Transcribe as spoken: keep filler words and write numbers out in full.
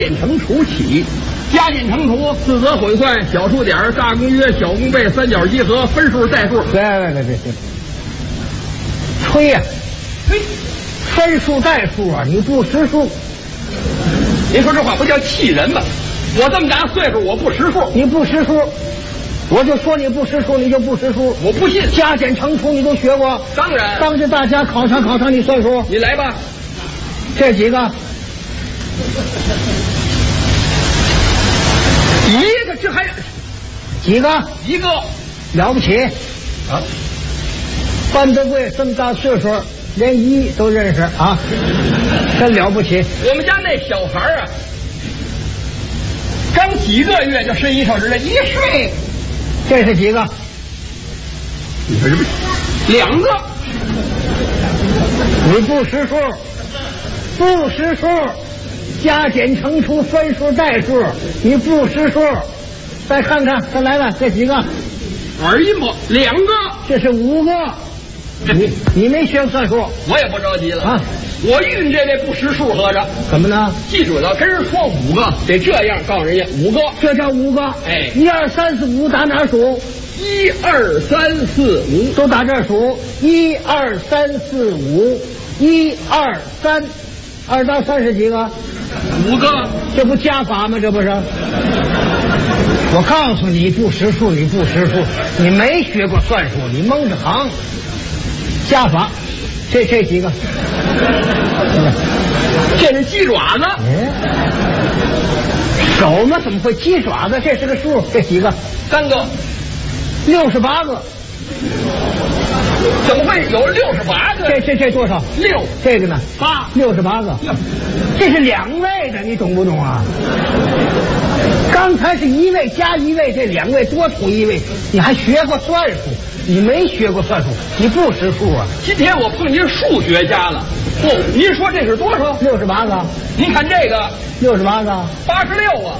减乘除起，加减乘除，四则混算，小数点，大公约，小公倍，三角集合，分数代数。 别别别别别，吹呀、啊！ 吹， 分数代数啊！你不识数， 您说这话不叫气人吗？我这么大岁数，我不识数， 你不识数，我就说你不识数，你就不识数。 我不信， 加减乘除你都学过？ 当然。 当着大家考察考察你算数。 你来吧， 这几个。 一个，这还几个？ 一个了不起啊！ 范德贵这么大岁数，连一都认识啊，真了不起。 我们家那小孩啊，刚几个月就伸一手指头，一岁。 这是几个？ 两个。 你不识数，不识数。加减乘除分数代数，你不识数。再看看，再来了，这几个？ 玩一模两个， 这是五个。你你没学算数， 我也不着急了啊！ 我遇这位不识数合着， 怎么呢？ 记住了，跟人说五个，得这样告诉人家五个， 这叫五个。 哎， 一二三四五打哪数？ 一二三四五都打这儿数。一二三四五，一二三，二到三是几个？ 五个。 这不加法吗？这不是？我告诉你，不识数，你不识数，你没学过算术，你蒙着行。加法，这这几个？ 这是鸡爪子。 哎，手嘛怎么会鸡爪子？这是个数，这几个？ 三个。 六十八个。 怎么会有六十八个？ 这这这多少？ 六。 这个呢？ 八。 六十八个。这是两位的，你懂不懂啊？刚才是一位加一位，这两位多出一位，你还学过算术？你没学过算术，你不识数啊！ 今天我碰见数学家了。哦，您说这是多少？ 六十八个。 您看这个， 六十八个， 八十六啊。